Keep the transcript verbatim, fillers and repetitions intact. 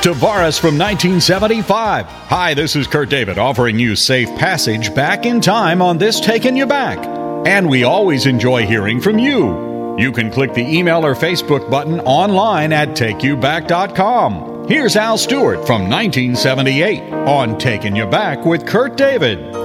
Tavares from nineteen seventy-five. Hi, this is Kurt David offering you safe passage back in time on this Taking You Back. And we always enjoy hearing from you. You can click the email or Facebook button online at take you back dot com. Here's Al Stewart from nineteen seventy-eight on Taking You Back with Kurt David.